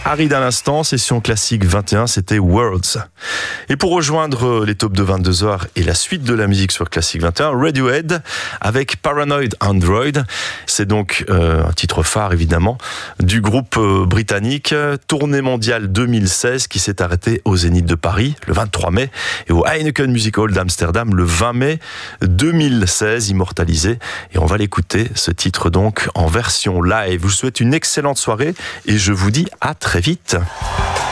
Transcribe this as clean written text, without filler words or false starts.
Harid à l'instant, session classique 21, c'était Worlds. Et pour rejoindre les tops de 22h et la suite de la musique sur Classique 21, Radiohead avec Paranoid Android. C'est donc un titre phare évidemment du groupe britannique, tournée mondiale 2016 qui s'est arrêtée au Zénith de Paris le 23 mai et au Heineken Music Hall d'Amsterdam le 20 mai 2016, immortalisé. Et on va l'écouter, ce titre donc en version live. Je vous souhaite une excellente soirée et je vous dis à très vite.